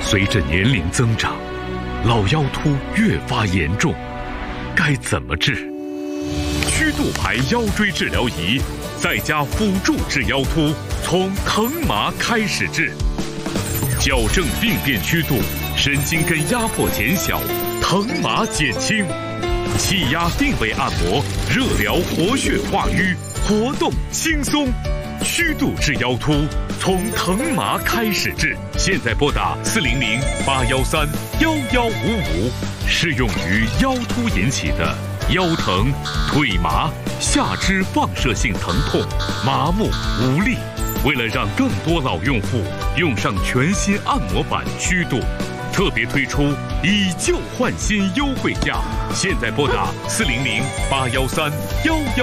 随着年龄增长，老腰突越发严重，该怎么治？曲度牌腰椎治疗仪在家辅助治腰突，从疼麻开始治，矫正病变曲度，神经根压迫减小，疼麻减轻，气压定位按摩，热疗活血化瘀，活动轻松。曲度治腰突，从疼麻开始治。现在拨打400-813-1155，适用于腰突引起的腰疼、腿麻、下肢放射性疼痛、麻木无力。为了让更多老用户用上全新按摩板曲度，特别推出以旧换新优惠价。现在拨打400-813-1155。